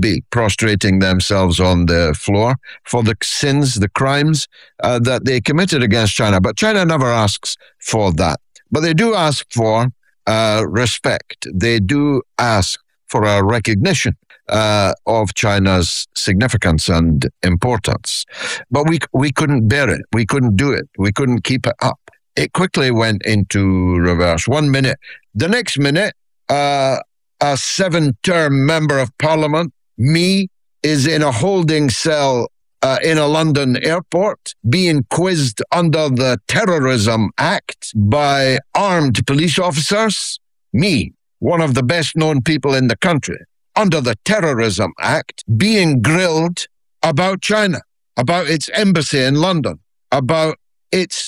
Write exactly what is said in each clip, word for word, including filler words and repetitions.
be prostrating themselves on the floor for the sins, the crimes uh, that they committed against China. But China never asks for that. But they do ask for uh, respect. They do ask for a recognition uh, of China's significance and importance. But we we couldn't bear it. We couldn't do it. We couldn't keep it up. It quickly went into reverse. One minute. The next minute, uh, a seven-term member of parliament, me, is in a holding cell uh, in a London airport, being quizzed under the Terrorism Act by armed police officers. Me, one of the best-known people in the country, under the Terrorism Act, being grilled about China, about its embassy in London, about its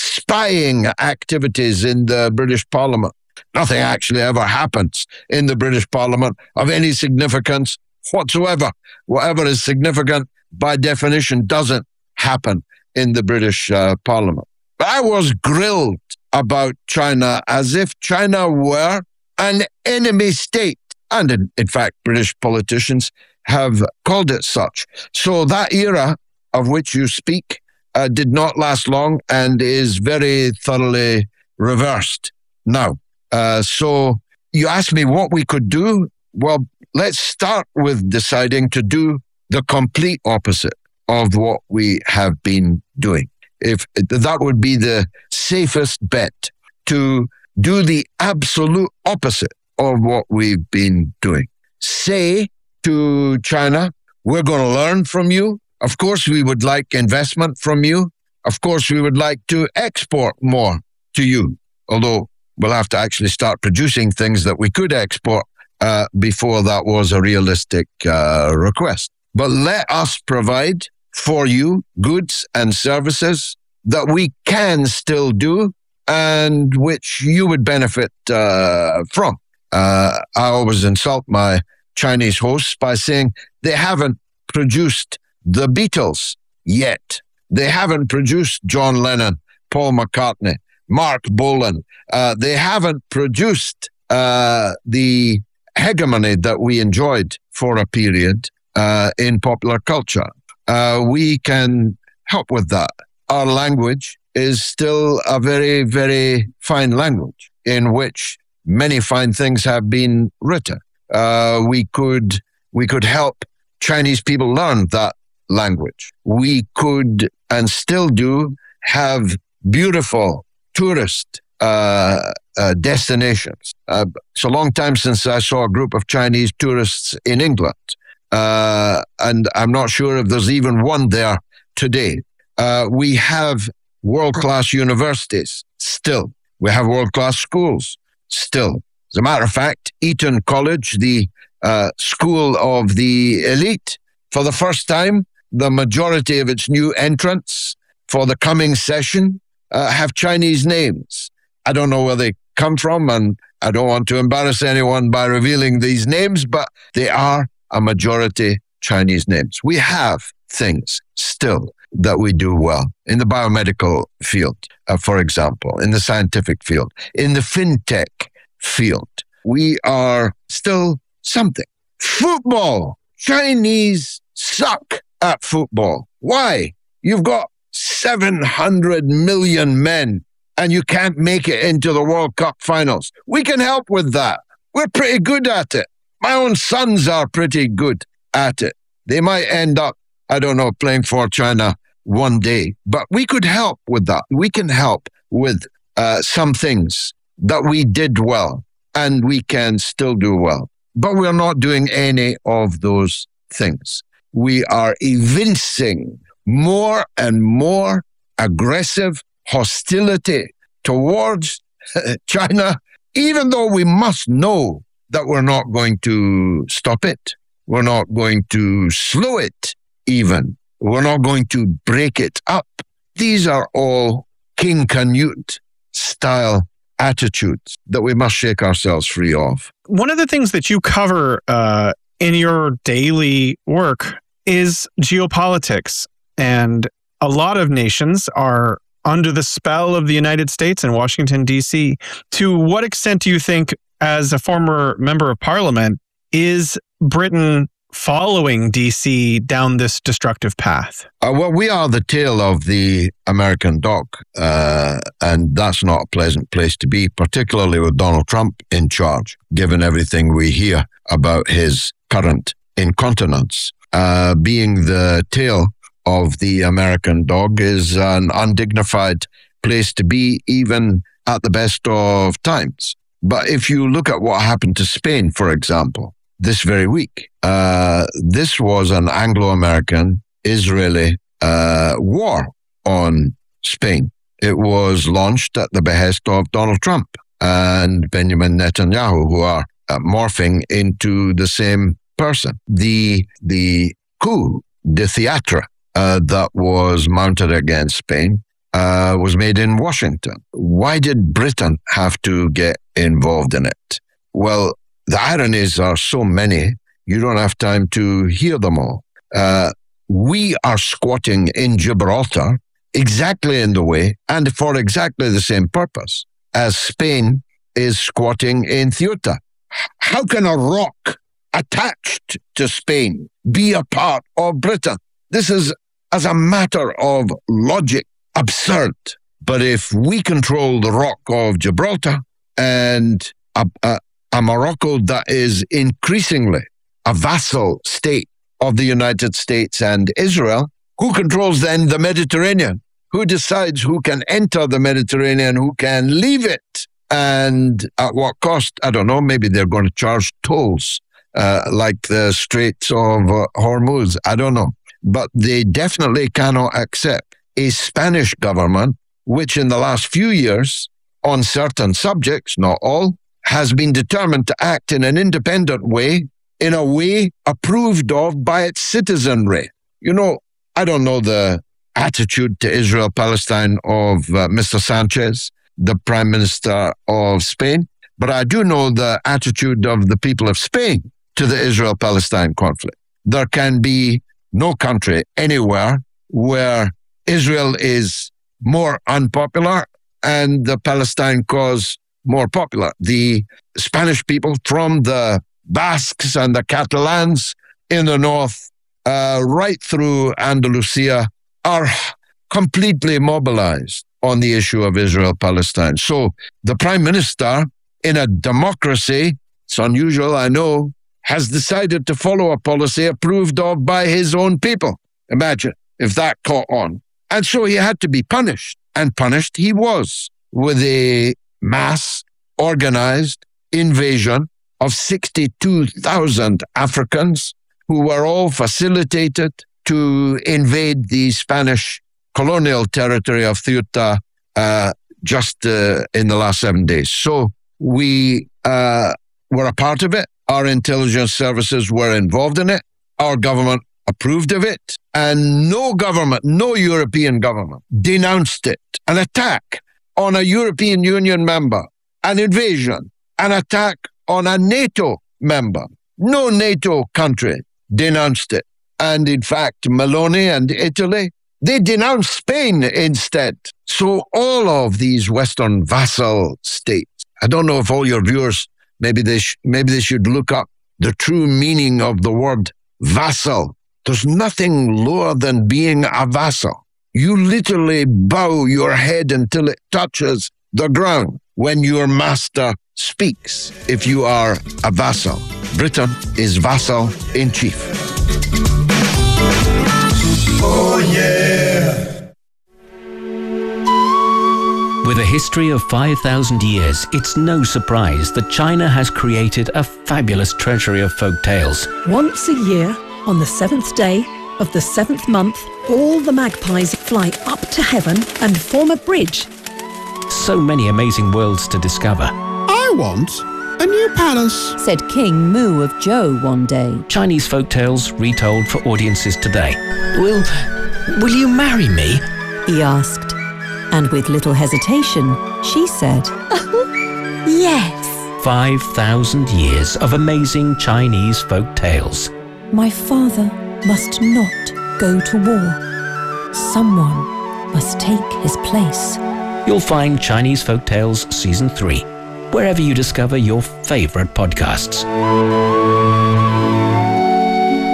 spying activities in the British Parliament. Nothing actually ever happens in the British Parliament of any significance whatsoever. Whatever is significant, by definition, doesn't happen in the British uh, Parliament. But I was grilled about China as if China were an enemy state. And in, in fact, British politicians have called it such. So that era of which you speak uh, did not last long and is very thoroughly reversed now. Uh, so you ask me what we could do. Well, let's start with deciding to do the complete opposite of what we have been doing. If that would be the safest bet, to do the absolute opposite of what we've been doing. Say to China, we're going to learn from you. Of course, we would like investment from you. Of course, we would like to export more to you, although we'll have to actually start producing things that we could export uh, before that was a realistic uh, request. But let us provide for you goods and services that we can still do and which you would benefit uh, from. Uh, I always insult my Chinese hosts by saying they haven't produced the Beatles yet. They haven't produced John Lennon, Paul McCartney, Mark Bolan. Uh, they haven't produced uh, the hegemony that we enjoyed for a period uh, in popular culture. Uh, we can help with that. Our language is still a very, very fine language in which many fine things have been written. Uh, we could we could help Chinese people learn that language. We could, and still do, have beautiful tourist uh, uh, destinations. Uh, it's a long time since I saw a group of Chinese tourists in England, uh, and I'm not sure if there's even one there today. Uh, we have world-class universities still. We have world-class schools still. As a matter of fact, Eton College, the uh, school of the elite, for the first time, the majority of its new entrants for the coming session uh, have Chinese names. I don't know where they come from, and I don't want to embarrass anyone by revealing these names, but they are a majority Chinese names. We have things still that we do well in the biomedical field, uh, for example, in the scientific field, in the fintech field. We are still something. Football. Chinese suck at football. Why? You've got seven hundred million men and you can't make it into the World Cup finals. We can help with that. We're pretty good at it. My own sons are pretty good at it. They might end up, I don't know, playing for China one day, but we could help with that. We can help with uh, some things that we did well and we can still do well. But we're not doing any of those things. We are evincing more and more aggressive hostility towards China, even though we must know that we're not going to stop it. We're not going to slow it even. We're not going to break it up. These are all King Canute style attitudes that we must shake ourselves free of. One of the things that you cover uh, in your daily work is geopolitics. And a lot of nations are under the spell of the United States and Washington, D C. To what extent do you think, as a former member of parliament, is Britain following D C down this destructive path? Uh, well, we are the tail of the American dog, uh, and that's not a pleasant place to be, particularly with Donald Trump in charge, given everything we hear about his current incontinence. Uh, being the tail of the American dog is an undignified place to be, even at the best of times. But if you look at what happened to Spain, for example, this very week, uh, this was an Anglo-American Israeli uh, war on Spain. It was launched at the behest of Donald Trump and Benjamin Netanyahu, who are uh, morphing into the same person. The the coup de théâtre uh, that was mounted against Spain uh, was made in Washington. Why did Britain have to get involved in it? Well, the ironies are so many, you don't have time to hear them all. Uh, we are squatting in Gibraltar exactly in the way and for exactly the same purpose as Spain is squatting in Ceuta. How can a rock attached to Spain be a part of Britain? This is, as a matter of logic, absurd. But if we control the rock of Gibraltar and a, a, a Morocco that is increasingly a vassal state of the United States and Israel, who controls then the Mediterranean? Who decides who can enter the Mediterranean, who can leave it? And at what cost? I don't know, maybe they're going to charge tolls uh, like the Straits of uh, Hormuz. I don't know. But they definitely cannot accept a Spanish government, which in the last few years, on certain subjects, not all, has been determined to act in an independent way, in a way approved of by its citizenry. You know, I don't know the attitude to Israel-Palestine of uh, Mister Sanchez, the Prime Minister of Spain, but I do know the attitude of the people of Spain to the Israel-Palestine conflict. There can be no country anywhere where Israel is more unpopular and the Palestine cause more popular. The Spanish people, from the Basques and the Catalans in the north, uh, right through Andalusia, are completely mobilized on the issue of Israel-Palestine. So the Prime Minister, in a democracy, it's unusual, I know, has decided to follow a policy approved of by his own people. Imagine if that caught on. And so he had to be punished, and punished he was, with a mass organized invasion of sixty-two thousand Africans who were all facilitated to invade the Spanish colonial territory of Ceuta uh, just uh, in the last seven days. So we uh, were a part of it. Our intelligence services were involved in it. Our government approved of it. And no government, no European government denounced it. An attack on a European Union member, an invasion, an attack on a NATO member. No NATO country denounced it. And in fact, Meloni and Italy, they denounced Spain instead. So all of these Western vassal states, I don't know if all your viewers, maybe they, sh- maybe they should look up the true meaning of the word vassal. There's nothing lower than being a vassal. You literally bow your head until it touches the ground when your master speaks, if you are a vassal. Britain is vassal in chief. Oh, yeah. With a history of five thousand years, it's no surprise that China has created a fabulous treasury of folk tales. Once a year, on the seventh day of the seventh month, all the magpies fly up to heaven and form a bridge. So many amazing worlds to discover. I want a new palace, said King Mu of Zhou one day. Chinese folk tales retold for audiences today. Will, will you marry me? He asked. And with little hesitation, she said, yes. five thousand years of amazing Chinese folk tales. My father must not go to war. Someone must take his place. You'll find Chinese Folk Tales Season three, wherever you discover your favorite podcasts.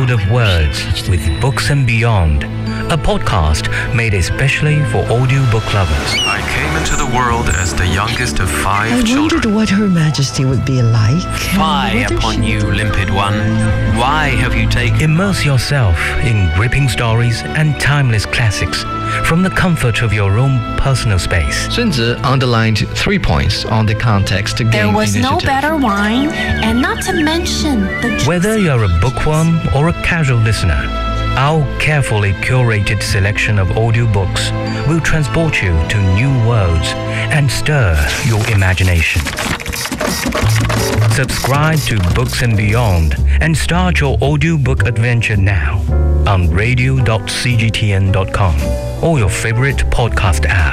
world of words with Books and Beyond, a podcast made especially for audiobook lovers. I came into the world as the youngest of five I children. wondered what Her Majesty would be like. Fie upon you, limpid one. Why have you taken... Immerse yourself in gripping stories and timeless classics from the comfort of your own personal space. Sun Tzu underlined three points on the context to gain There was initiative. no better wine, and not to mention the... Whether you're a bookworm or a casual listener, our carefully curated selection of audiobooks will transport you to new worlds and stir your imagination. Subscribe to Books and Beyond and start your audiobook adventure now on radio dot c g t n dot com or your favorite podcast app.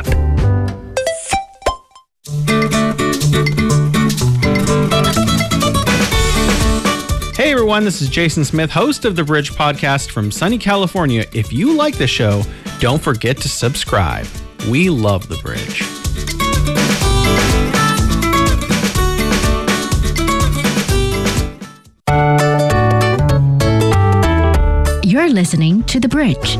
Hey everyone, this is Jason Smith, host of The Bridge Podcast from sunny California. If you like the show, don't forget to subscribe. We love The Bridge. You're listening to The Bridge.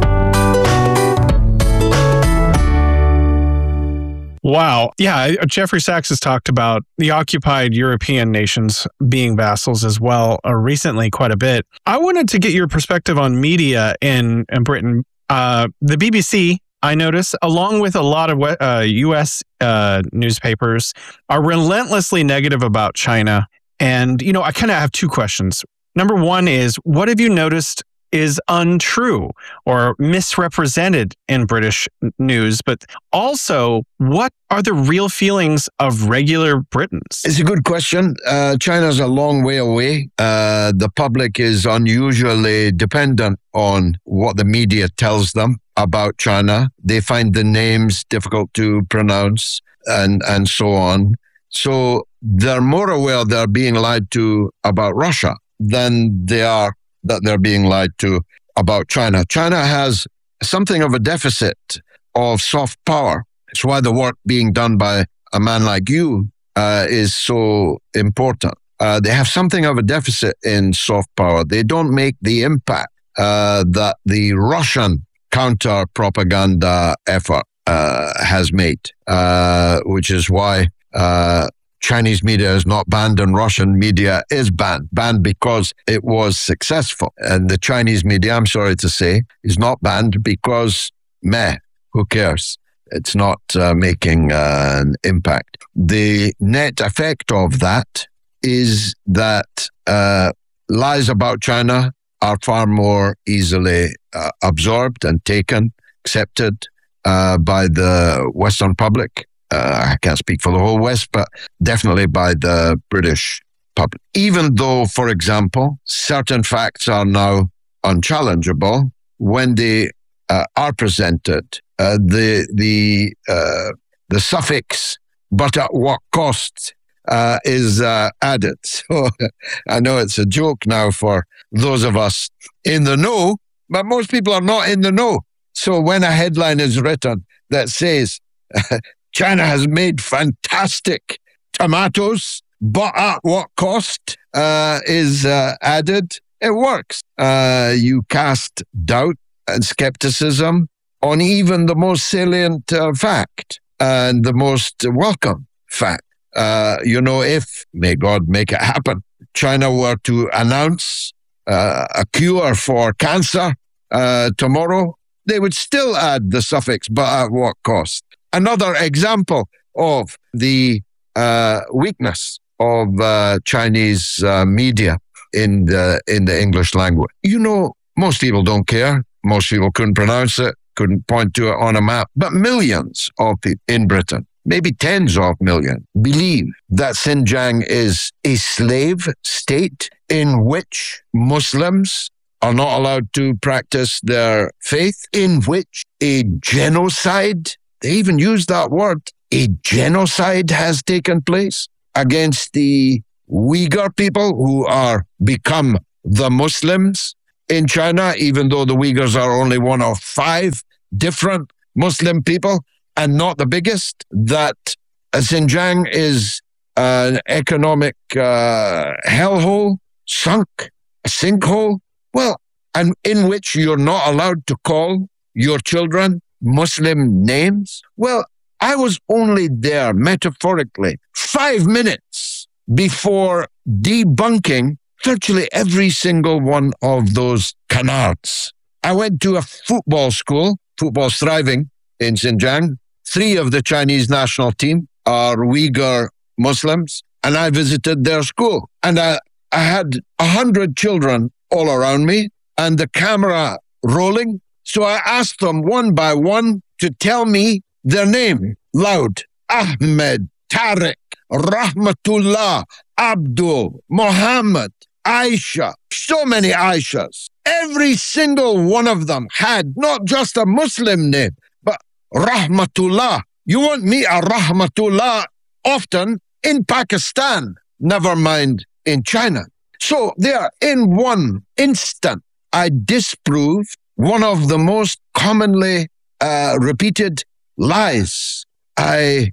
Wow. Yeah. Jeffrey Sachs has talked about the occupied European nations being vassals as well uh, recently quite a bit. I wanted to get your perspective on media in, in Britain. Uh, the B B C, I notice, along with a lot of uh, U S uh, newspapers, are relentlessly negative about China. And, you know, I kind of have two questions. Number one is, what have you noticed is untrue or misrepresented in British news, but also what are the real feelings of regular Britons? It's a good question. Uh, China's a long way away. Uh, the public is unusually dependent on what the media tells them about China. They find the names difficult to pronounce and, and so on. So they're more aware they're being lied to about Russia than they are that they're being lied to about China. China has something of a deficit of soft power. It's why the work being done by a man like you uh, is so important. Uh, they have something of a deficit in soft power. They don't make the impact uh, that the Russian counter-propaganda effort uh, has made, uh, which is why uh, Chinese media is not banned and Russian media is banned. Banned because it was successful. And the Chinese media, I'm sorry to say, is not banned because, meh, who cares? It's not uh, making uh, an impact. The net effect of that is that uh, lies about China are far more easily uh, absorbed and taken, accepted uh, by the Western public. Uh, I can't speak for the whole West, but definitely by the British public. Even though, for example, certain facts are now unchallengeable, when they uh, are presented, uh, the the uh, the suffix "but at what cost" uh, is uh, added. So I know it's a joke now for those of us in the know, but most people are not in the know. So when a headline is written that says China has made fantastic tomatoes, but at what cost uh, is uh, added, it works. Uh, you cast doubt and skepticism on even the most salient uh, fact and the most welcome fact. Uh, you know, if, may God make it happen, China were to announce uh, a cure for cancer uh, tomorrow, they would still add the suffix, but at what cost? Another example of the uh, weakness of uh, Chinese uh, media in the in the English language. You know, most people don't care. Most people couldn't pronounce it, couldn't point to it on a map. But millions of people in Britain, maybe tens of millions, believe that Xinjiang is a slave state in which Muslims are not allowed to practice their faith, in which a genocide, they even use that word, a genocide has taken place against the Uyghur people who are become the Muslims in China, even though the Uyghurs are only one of five different Muslim people and not the biggest, that Xinjiang is an economic uh, hellhole, sunk, a sinkhole, Well, and in which you're not allowed to call your children Muslim names? Well, I was only there, metaphorically, five minutes before debunking virtually every single one of those canards. I went to a football school, Football Thriving in Xinjiang. Three of the Chinese national team are Uyghur Muslims, and I visited their school. And I, I had a hundred children all around me and the camera rolling. So I asked them one by one to tell me their name loud. Ahmed, Tariq, Rahmatullah, Abdul, Muhammad, Aisha. So many Aishas. Every single one of them had not just a Muslim name, but Rahmatullah. You won't meet a Rahmatullah often in Pakistan, never mind in China. So there, in one instant, I disproved one of the most commonly uh, repeated lies. I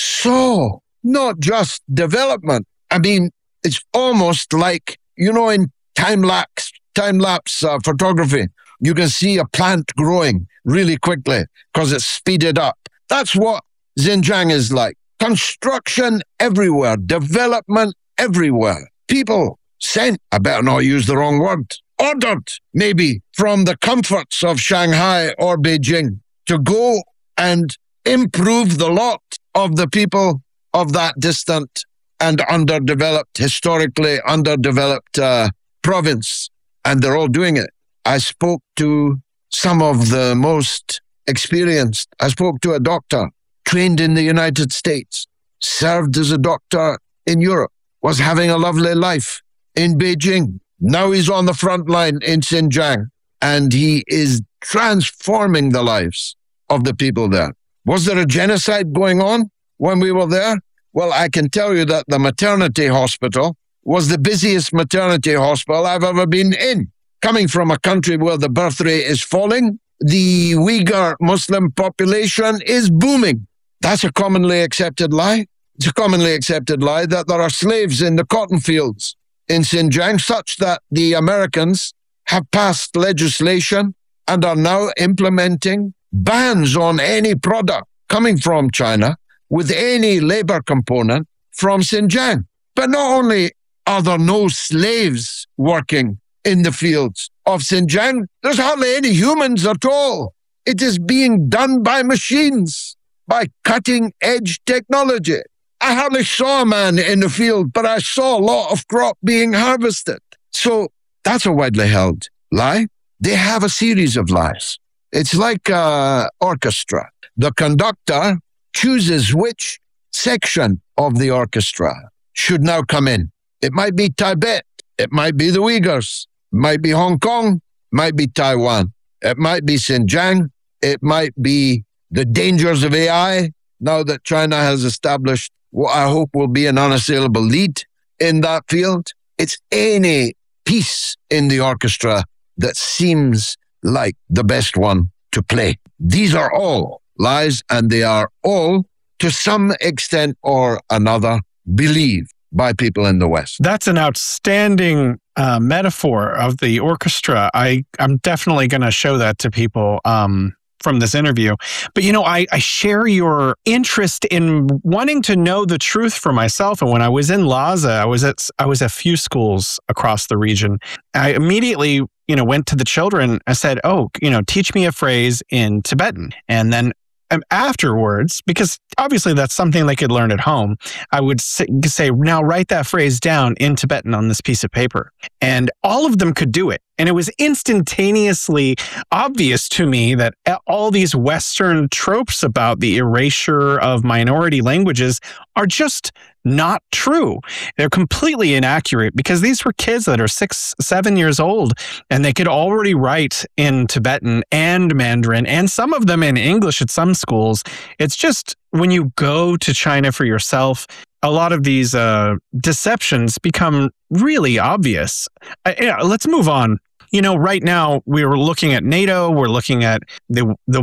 saw not just development. I mean, it's almost like, you know, in time-lapse time-lapse uh, photography, you can see a plant growing really quickly because it's speeded up. That's what Xinjiang is like. Construction everywhere, development everywhere. People sent, I better not use the wrong word, ordered maybe from the comforts of Shanghai or Beijing to go and improve the lot of the people of that distant and underdeveloped, historically underdeveloped uh, province. And they're all doing it. I spoke to some of the most experienced. I spoke to a doctor trained in the United States, served as a doctor in Europe, was having a lovely life in Beijing. Now he's on the front line in Xinjiang, and he is transforming the lives of the people there. Was there a genocide going on when we were there? Well, I can tell you that the maternity hospital was the busiest maternity hospital I've ever been in. Coming from a country where the birth rate is falling, the Uyghur Muslim population is booming. That's a commonly accepted lie. It's a commonly accepted lie that there are slaves in the cotton fields in Xinjiang, such that the Americans have passed legislation and are now implementing bans on any product coming from China with any labor component from Xinjiang. But not only are there no slaves working in the fields of Xinjiang, there's hardly any humans at all. It is being done by machines, by cutting-edge technology. I hardly saw a man in the field, but I saw a lot of crop being harvested. So that's a widely held lie. They have a series of lies. It's like an orchestra. The conductor chooses which section of the orchestra should now come in. It might be Tibet. It might be the Uyghurs. It might be Hong Kong. It might be Taiwan. It might be Xinjiang. It might be the dangers of A I, now that China has established what I hope will be an unassailable lead in that field. It's any piece in the orchestra that seems like the best one to play. These are all lies, and they are all, to some extent or another, believed by people in the West. That's an outstanding uh, metaphor of the orchestra. I, I'm definitely going to show that to people um, from this interview. But, you know, I, I share your interest in wanting to know the truth for myself. And when I was in Lhasa, I was at I was at a few schools across the region. I immediately, you know, went to the children. I said, oh, you know, teach me a phrase in Tibetan. And then afterwards, because obviously that's something they could learn at home, I would say, say, now write that phrase down in Tibetan on this piece of paper. And all of them could do it. And it was instantaneously obvious to me that all these Western tropes about the erasure of minority languages are just not true. They're completely inaccurate, because these were kids that are six, seven years old, and they could already write in Tibetan and Mandarin, and some of them in English at some schools. It's just when you go to China for yourself, a lot of these uh, deceptions become really obvious. Uh, yeah, let's move on. You know, right now we're looking at NATO, we're looking at the the